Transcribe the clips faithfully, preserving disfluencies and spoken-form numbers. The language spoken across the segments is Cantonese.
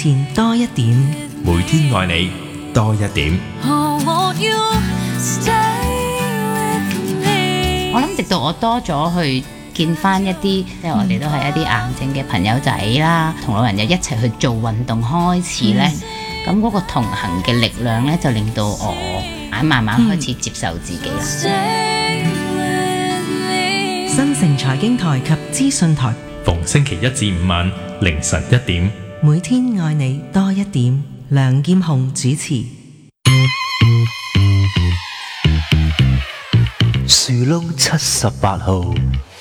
甜多一點， 每天愛你多一點。 我諗直到我多咗去見翻一啲，即係我哋都係一啲癌症嘅朋友仔啦，同老人家一齊去做運動開始呢。咁嗰、嗯、個同行嘅力量呢，就令到我慢慢開始接受自己啦。 嗯、新城財經台及資訊台， 逢星期一至五晚凌晨一點， 每天愛你多一點。梁劍虹主持。 樹窿七十八號，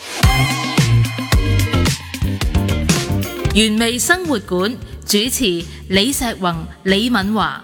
原味生活館主持李石宏、李敏華。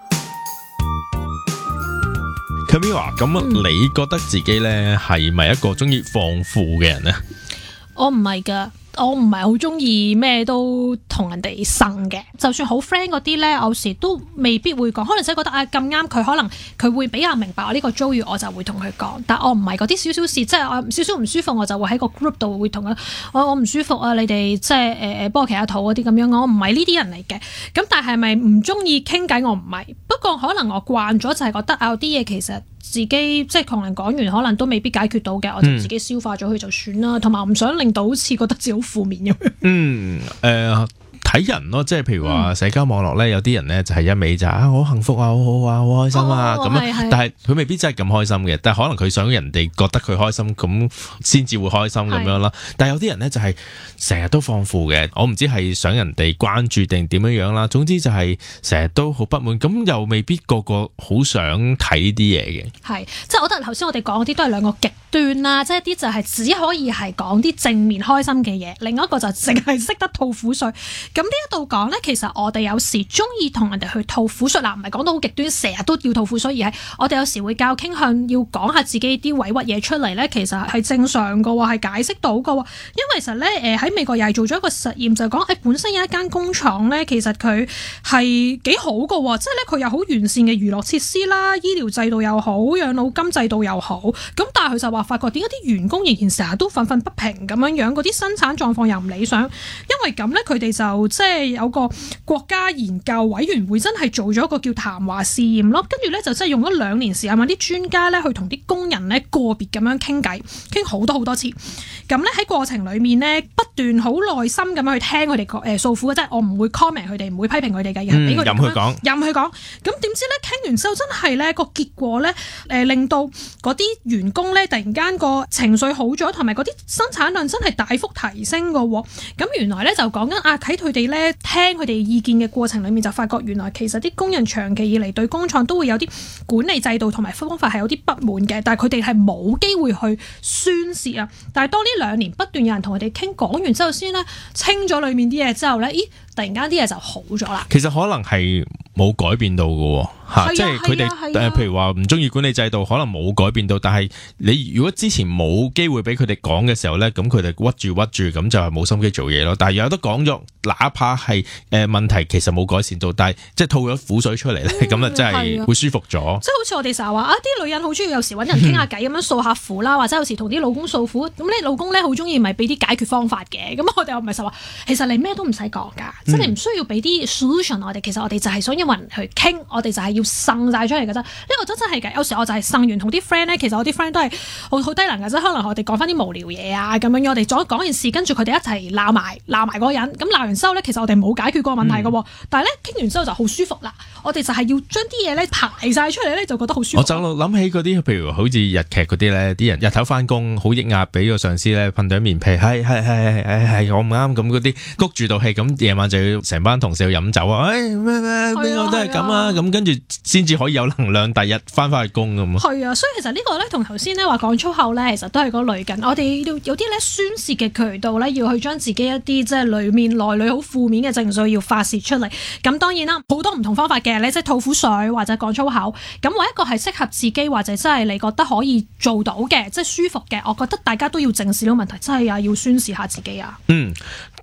Camilla，咁你覺得自己咧係咪一個中意放負嘅人呢？ 我唔係噶。我唔係好中意咩都同人哋呻嘅，就算好 friend 嗰啲咧，有時都未必會講。可能真係覺得啊咁啱佢，可能佢會比較明白我呢個遭遇，我就會同佢講。但我唔係嗰啲少少事，即係我少少唔舒服，我就會喺個 group 度會同佢，我我唔舒服啊，你哋即係誒誒幫我祈下禱嗰啲咁樣。我唔係呢啲人嚟嘅。咁但係咪唔中意傾偈？我唔係。不過可能我慣咗就係覺得啊，有啲嘢其實自己即係同人講完，可能都未必解決到嘅，我就自己消化咗佢就算啦。同埋我唔想令到好似覺得自己好負面咁樣。 嗯，誒、呃。睇人咯，即係譬如話社交網絡咧，有啲人咧就係一味就啊好幸福啊，好好啊，好開心啊咁樣， 哦、 但係佢未必真係咁開心嘅，但係可能佢想人哋覺得佢開心，咁先至會開心咁樣啦。但係有啲人咧就係成日都放負嘅，我唔知係想人哋關注定點樣樣啦。總之就係成日都好不滿，咁又未必個個好想睇呢啲嘢嘅。 係，即係我覺得頭先我哋講嗰啲都係兩個極端啦，即係一啲就係只可以係講啲正面開心嘅嘢，另一個就淨係識得吐苦水。咁呢一度講咧，其實我哋有時中意同人哋去吐苦水，嗱唔係講到好極端，成日都要吐苦水，而係我哋有時會較傾向要講下自己啲委屈嘢出嚟咧，其實係正常嘅喎，係解釋到嘅喎。因為其實咧，誒喺美國又係做咗一個實驗，就係講誒本身有一間工廠咧，其實佢係幾好嘅喎，即係咧佢有好完善嘅娛樂設施啦，醫療制度又好，養老金制度又好。咁但係佢就話發覺點解啲員工仍然成日都憤憤不平咁樣樣，嗰啲生產狀況又唔理想。因為咁咧，佢哋就即係有個國家研究委員會真係做咗一個叫談話試驗咯，跟住咧就真係用咗兩年時間，揾啲專家咧去同啲工人咧個別咁樣傾偈，傾好多好多次。咁咧喺過程裡面咧不斷好耐心咁樣去聽佢哋誒訴苦嘅，即係我唔會 comment 佢哋，唔會批評佢哋嘅， 嗯， 俾佢任佢講， 任佢講。咁點知咧傾完之後真係咧個結果咧誒、呃、令到嗰啲員工咧突然間個情緒好咗，同埋嗰啲生產量真係大幅提升嘅喎。咁原來咧就講緊啊喺佢哋咧聽佢哋意見嘅過程裡面，就發覺原來其實啲工人長期以嚟對工廠都會有啲管理制度同埋方法係有啲不滿嘅，但係佢哋係冇機會去宣泄啊。但係當呢兩年不斷有人同佢哋傾，講完之後先咧清咗裡面啲嘢之後咧，咦突然間啲嘢就好咗啦。 其實可能係冇改變到嘅嚇，啊、即係佢哋誒譬如話唔中意管理制度，可能冇改變到，但係你如果之前冇機會俾佢哋講嘅時候咧，咁佢哋屈住屈住，咁就係冇心機做嘢咯。但係有得講咗，哪怕係誒問題其實冇改善到，但係即係吐咗苦水出嚟咧，咁啊、嗯、真係會舒服咗。 即係好似我哋成日話啊，啲女人好中意有時揾人傾下偈咁樣訴下苦啦，或者有時同啲老公訴苦，咁你老公咧好中意咪俾啲解決方法嘅。咁我哋又唔係實話，其實你咩都唔使講㗎，即係你唔需要俾啲 solution 我哋。其實我哋就係想要揾人去傾，我哋就係要呻晒出嚟㗎啫。呢、這個真真係嘅。有時我就係呻完同啲 friend 咧，其實我啲 friend 都係好好低能㗎啫。可能我哋講翻啲無聊嘢啊咁樣，我哋再講件事，跟住佢哋一齊鬧埋鬧埋嗰個人。咁鬧完之後咧，其實我哋冇解決過問題㗎喎。嗯、但係咧傾完之後就好舒服啦。我哋就係要將啲嘢咧排晒出嚟咧，就覺得好舒服。 我就諗起嗰啲，譬如好似日劇嗰啲咧，啲人日頭翻工好抑壓，俾個上司咧噴咗面皮，係係係係係我唔啱咁嗰啲，谷住道氣，咁夜晚就要成班同事去飲酒啊！誒咩咩邊個都係咁啊！咁跟住先至可以有能量，第日翻返去工咁啊！ 係啊，所以其實呢個咧同頭先咧話講粗口咧，其實都係嗰類緊。我哋要有啲咧宣泄嘅渠道咧，要去將自己一啲即係裡面內裏好負面嘅情緒要發泄出嚟。咁當然啦，好多唔同方法嘅，你即係吐苦水或者講粗口。咁唯一一個係適合自己或者真係你覺得可以做到嘅，即係舒服嘅。我覺得大家都要正視呢個問題，真係啊要宣泄下自己啊。 嗯。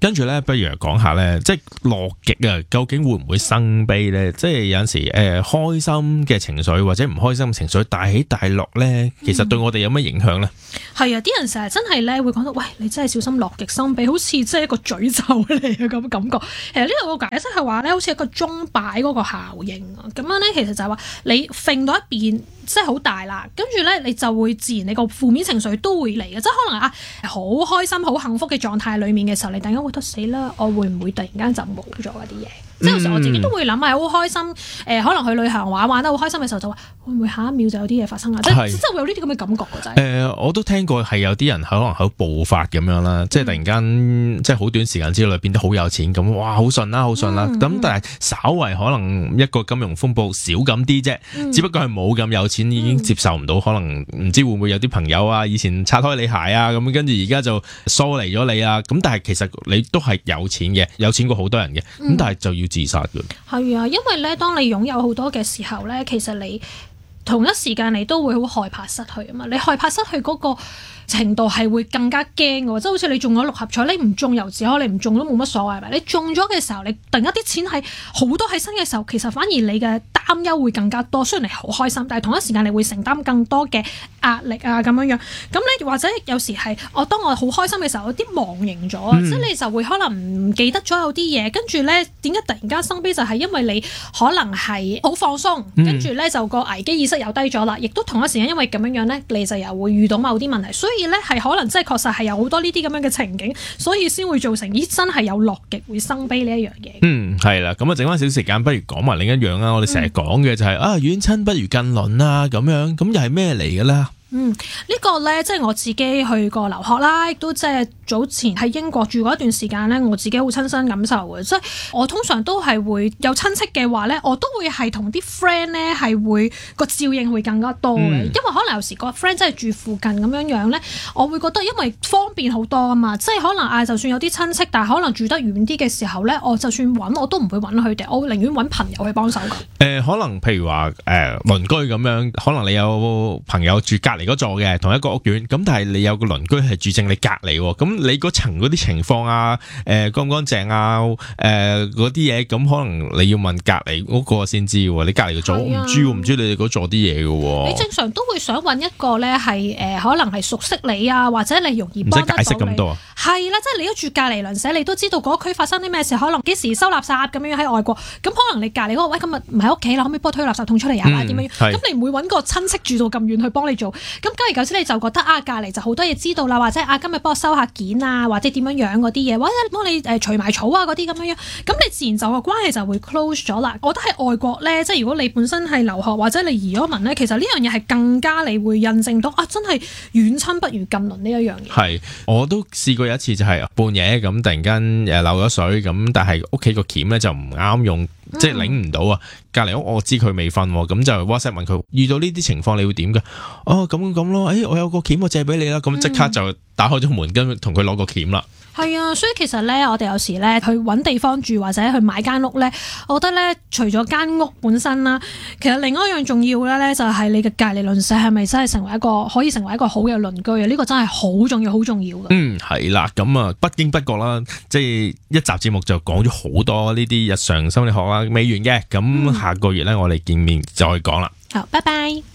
跟住咧，不如講下咧，即係樂極啊，究竟會唔會生悲咧？即係有陣時誒、呃，開心嘅情緒或者唔開心嘅情緒大起大落咧，其實對我哋有乜影響咧？ 係啊，啲人成日真係咧會講到，喂，你真係小心樂極生悲，好似即係一個詛咒嚟嘅咁感覺。其實呢度個解釋係話咧，好似一個鐘擺嗰個效應啊。咁樣咧，其實就係話你揈到一邊。即係好大啦，跟住咧你就會自然你個負面情緒都會嚟嘅，即係可能啊好開心好幸福嘅狀態裡面嘅時候，你突然間會覺得死啦，我會唔會突然間就冇咗嗰啲嘢？即係有時我自己都會諗係好開心，誒、呃、可能去旅行玩玩得好開心嘅時候就話會唔會下一秒就有啲嘢發生啊？即係即係會有呢啲咁嘅感覺嘅真係。誒、 呃，我都聽過係有啲人可能好暴發咁樣啦，即係突然間、嗯、即係好短時間之內變得好有錢咁，哇好順啦好順啦，咁、嗯、但係稍為可能一個金融風暴少咁啲啫，嗯、只不過係冇咁有錢已經接受唔到，可能唔知會唔會有啲朋友啊以前拆開你鞋啊咁，跟住而家就疏離咗你啊，咁但係其實你都係有錢嘅，有錢過好多人嘅，咁、嗯、但係就要自殺嘅。 係啊，因為咧，當你擁有好多嘅時候咧，其實你同一時間你都會好害怕失去啊嘛，你害怕失去嗰個程度係會更加驚嘅，即係好似你中咗六合彩，你唔中又自可，你唔中都冇乜所謂，係咪？你中咗嘅時候，你突然間啲錢係好多喺身嘅時候，其實反而你嘅擔憂會更加多。雖然你好開心，但係同一時間你會承擔更多嘅壓力啊咁樣樣。咁你或者有時係我當我好開心嘅時候，有啲忘形咗啊，嗯、即係你就會可能唔記得咗有啲嘢，跟住咧點解突然間生悲就係因為你可能係好放鬆，跟住咧就個危機意識又低咗啦，亦都同一時間因為咁樣樣咧，你就又會遇到某啲問題，所以。所以咧係可能真係確實係有好多呢啲咁樣嘅情景，所以先會造成咦真係有樂極會生悲呢一樣嘢。嗯， 係啦，咁啊剩翻少時間，不如講埋另一樣啦。我哋成日講嘅就係、是嗯、啊遠親不如近鄰啊咁樣，咁又係咩嚟嘅咧？嗯，呢、 這個咧即係我自己去過留學啦，亦都即係早前喺英國住過一段時間咧，我自己好親身感受嘅。即係我通常都係會有親戚嘅話咧，我都會係同啲 friend 咧係會個照應會更加多嘅，嗯、因為可能有時個 friend 真係住附近咁樣樣咧，我會覺得因為方便好多啊嘛，即係可能啊就算有啲親戚，但係可能住得遠啲嘅時候咧，我就算揾我都唔會揾佢哋，我寧願揾朋友去幫手嘅。誒、 呃，可能譬如話誒、呃、鄰居咁樣，可能你有朋友住隔離嗰座嘅同一個屋苑，咁但係你有個鄰居係住正你隔離喎，咁你嗰層嗰啲情況啊，誒、呃、乾唔乾淨啊，誒嗰啲嘢，咁可能你要問隔離嗰個先知喎，你隔離嘅座我唔知喎，唔知你哋嗰座啲嘢嘅喎。 你正常都會想揾一個咧係誒可能係熟悉你啊，或者你容易幫得到你。唔使解釋咁多啊。係啦，即係你都住隔離鄰舍，你都知道嗰區發生啲咩事，可能幾時收垃圾咁樣喺外國，咁可能你隔離嗰個喂今日唔喺屋企啦，可唔可以幫我推垃圾桶出嚟啊？點樣？咁你唔會揾個親戚住到咁遠去幫你做，咁久而久之你就覺得啊隔離就好多嘢知道啦，或者啊今日幫我收下件啊，或者點樣樣嗰啲嘢，或者幫你誒除埋草啊嗰啲咁樣樣，咁你自然就個關係就會 close 咗啦。我覺得喺外國咧，即係如果你本身係留學或者你移咗民咧，其實呢樣嘢係更加你會印證到啊，真係遠親不如近鄰呢一樣嘢。 係，我都試過有一次就係半夜咁突然間誒漏咗水咁，但係屋企個鉗咧就唔啱用。即係領唔到啊！隔離屋我知佢未瞓，咁就 WhatsApp 問佢遇到呢啲情況你會點㗎？哦咁咁咯，誒我有個鉗我借俾你啦，咁即刻就打開咗門跟住同佢攞個鉗啦。 係啊，所以其實咧，我哋有時咧去揾地方住或者去買間屋咧，我覺得咧除咗間屋本身啦，其實另外一樣重要嘅咧就係你嘅隔離鄰舍係咪真係成為一個可以成為一個好嘅鄰居啊？呢、這個真係好重要，好重要嘅。嗯， 係啦，咁啊不經不覺啦，即係一集節目就講咗好多呢啲日常心理學啦，未完嘅，咁下個月咧我哋見面再講啦。 好，拜拜。